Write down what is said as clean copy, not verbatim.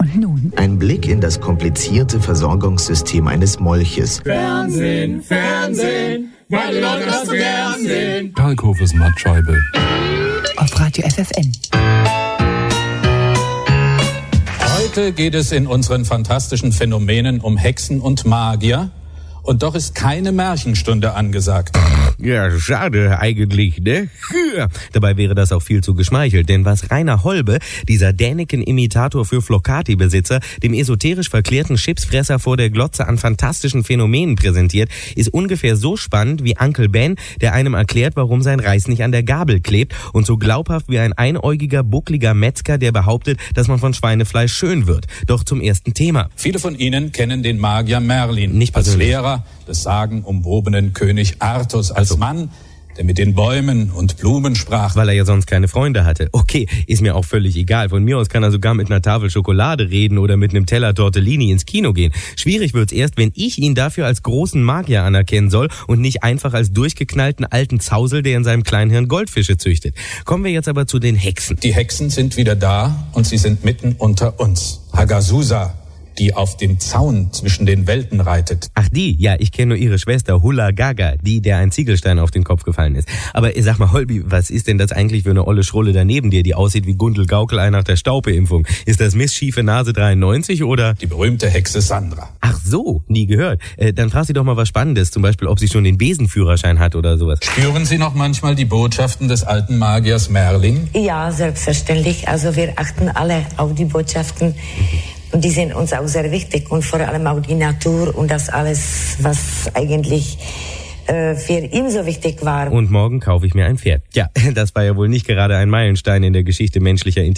Und nun? Ein Blick in das komplizierte Versorgungssystem eines Molches. Fernsehen, Fernsehen, weil die Leute das so gern sehen. Kalkhofes Mattscheibe. Auf Radio FFN. Heute geht es in unseren fantastischen Phänomenen um Hexen und Magier. Und doch ist keine Märchenstunde angesagt. Ja, schade eigentlich, ne? Dabei wäre das auch viel zu geschmeichelt, denn was Rainer Holbe, dieser Däniken-Imitator für Flocati-Besitzer, dem esoterisch verklärten Chipsfresser vor der Glotze an fantastischen Phänomenen präsentiert, ist ungefähr so spannend wie Uncle Ben, der einem erklärt, warum sein Reis nicht an der Gabel klebt, und so glaubhaft wie ein einäugiger, buckliger Metzger, der behauptet, dass man von Schweinefleisch schön wird. Doch zum ersten Thema. Viele von Ihnen kennen den Magier Merlin, Nicht als persönlich. Lehrer des sagenumwobenen König Artus, als Mann, der mit den Bäumen und Blumen sprach. Weil er ja sonst keine Freunde hatte. Okay, ist mir auch völlig egal. Von mir aus kann er sogar mit einer Tafel Schokolade reden oder mit einem Teller Tortellini ins Kino gehen. Schwierig wird's erst, wenn ich ihn dafür als großen Magier anerkennen soll und nicht einfach als durchgeknallten alten Zausel, der in seinem Kleinhirn Goldfische züchtet. Kommen wir jetzt aber zu den Hexen. Die Hexen sind wieder da und sie sind mitten unter uns. Hagazusa, die auf dem Zaun zwischen den Welten reitet. Ach die? Ja, ich kenne nur ihre Schwester Hulla Gaga, die, der ein Ziegelstein auf den Kopf gefallen ist. Aber sag mal, Holbi, was ist denn das eigentlich für eine olle Schrulle da neben dir, die aussieht wie Gundel Gaukelei nach der Staupeimpfung? Ist das Miss Schiefe Nase 93 oder? Die berühmte Hexe Sandra. Ach so, nie gehört. Dann frag sie doch mal was Spannendes, zum Beispiel, ob sie schon den Besenführerschein hat oder sowas. Spüren Sie noch manchmal die Botschaften des alten Magiers Merlin? Ja, selbstverständlich. Also wir achten alle auf die Botschaften. Und die sind uns auch sehr wichtig. Und vor allem auch die Natur und das alles, was eigentlich für ihn so wichtig war. Und morgen kaufe ich mir ein Pferd. Ja, das war ja wohl nicht gerade ein Meilenstein in der Geschichte menschlicher Intelligenz.